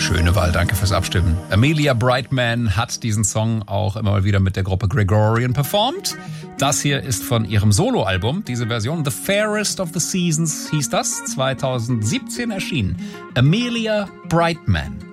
Schöne Wahl, danke fürs Abstimmen. Amelia Brightman hat diesen Song auch immer mal wieder mit der Gruppe Gregorian performt. Das hier ist von ihrem Soloalbum, diese Version. The Fairest of the Seasons hieß das, 2017 erschienen. Amelia Brightman.